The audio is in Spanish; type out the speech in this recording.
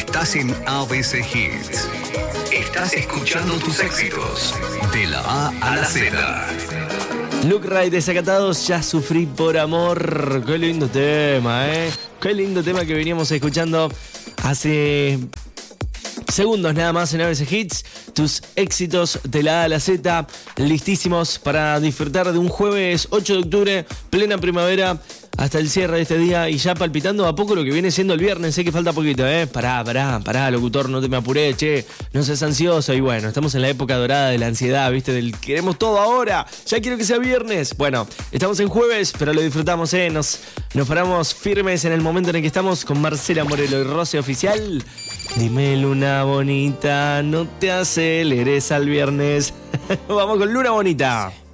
Estás en ABC Hits. Estás escuchando tus éxitos de la A a la Z. Luke Ray, Desacatados, Ya Sufrí por Amor. Qué lindo tema, Qué lindo tema que veníamos escuchando hace segundos nada más en ABC Hits. Tus éxitos de la A a la Z, listísimos para disfrutar de un jueves 8 de octubre, plena primavera, hasta el cierre de este día y ya palpitando a poco lo que viene siendo el viernes. Sé que falta poquito, Pará, locutor, no te me apuré, che, no seas ansioso. Y bueno, estamos en la época dorada de la ansiedad, ¿viste? Del queremos todo ahora, ya quiero que sea viernes. Bueno, estamos en jueves, pero lo disfrutamos, Nos paramos firmes en el momento en el que estamos con Marcela Morelo y Roce Oficial. Dime, luna bonita, no te aceleres al viernes. Vamos con Luna Bonita.